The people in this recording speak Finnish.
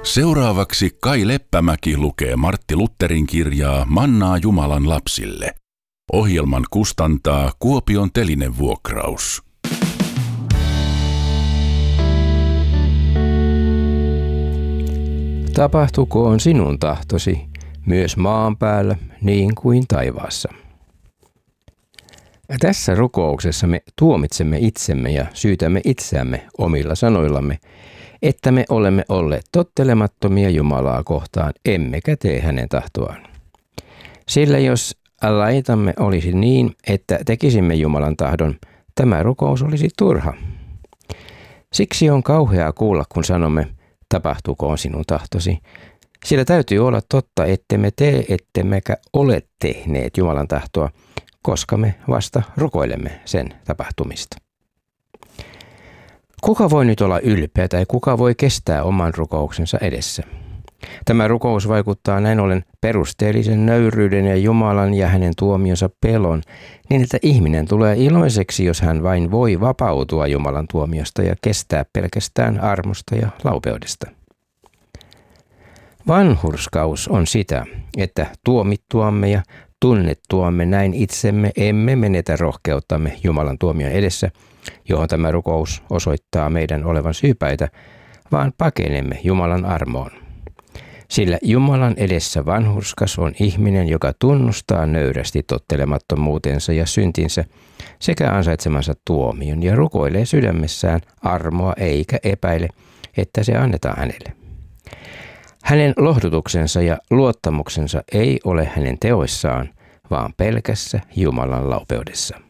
Seuraavaksi Kai Leppämäki lukee Martti Lutherin kirjaa Mannaa Jumalan lapsille. Ohjelman kustantaa Kuopion Telinevuokraus. Tapahtukoon sinun tahtosi, myös maan päällä niin kuin taivaassa. Tässä rukouksessa me tuomitsemme itsemme ja syytämme itseämme omilla sanoillamme, että me olemme olleet tottelemattomia Jumalaa kohtaan, emmekä tee hänen tahtoaan. Sillä jos laitamme olisi niin, että tekisimme Jumalan tahdon, tämä rukous olisi turha. Siksi on kauheaa kuulla, kun sanomme, tapahtukoon sinun tahtosi. Sillä täytyy olla totta, ettemme tee, ettemmekä ole tehneet Jumalan tahtoa, koska me vasta rukoilemme sen tapahtumista. Kuka voi nyt olla ylpeä tai kuka voi kestää oman rukouksensa edessä? Tämä rukous vaikuttaa näin ollen perusteellisen nöyryyden ja Jumalan ja hänen tuomionsa pelon, niin että ihminen tulee iloiseksi, jos hän vain voi vapautua Jumalan tuomiosta ja kestää pelkästään armosta ja laupeudesta. Vanhurskaus on sitä, että tuomittuamme ja tunnettuamme näin itsemme emme menetä rohkeuttamme Jumalan tuomion edessä, johon tämä rukous osoittaa meidän olevan syypäitä, vaan pakenemme Jumalan armoon. Sillä Jumalan edessä vanhurskas on ihminen, joka tunnustaa nöyrästi tottelemattomuutensa ja syntinsä sekä ansaitsemansa tuomion ja rukoilee sydämessään armoa eikä epäile, että se annetaan hänelle. Hänen lohdutuksensa ja luottamuksensa ei ole hänen teoissaan, vaan pelkässä Jumalan laupeudessa.